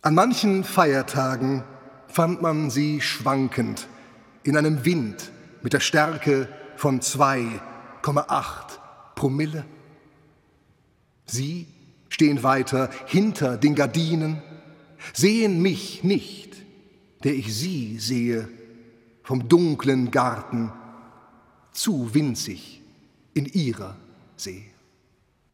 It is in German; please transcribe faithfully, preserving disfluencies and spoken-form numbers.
An manchen Feiertagen fand man sie schwankend in einem Wind mit der Stärke von zwei Komma acht Promille. Sie stehen weiter hinter den Gardinen, sehen mich nicht, der ich sie sehe, vom dunklen Garten, zu winzig in ihrer See.